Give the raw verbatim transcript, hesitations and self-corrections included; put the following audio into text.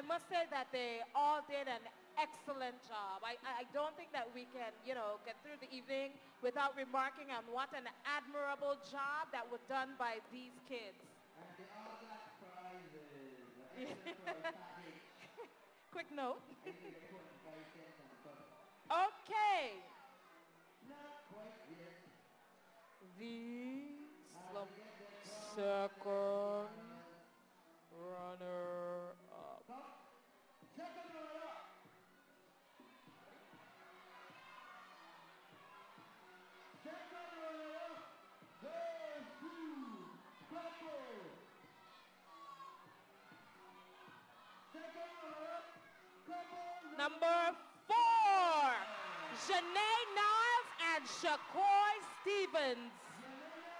I must say that they all did an excellent job. I, I don't think that we can, you know, get through the evening without remarking on what an admirable job that was done by these kids. And the All Black prizes. The excellent prize package. Quick note. I think they put five cents on the cover. Okay. Not quite yet. The Uh, we get the second runner-up. Second runner-up. Second runner-up goes to purple. Second runner-up, purple. Number four, Janae Niles and Shakoy Stevens.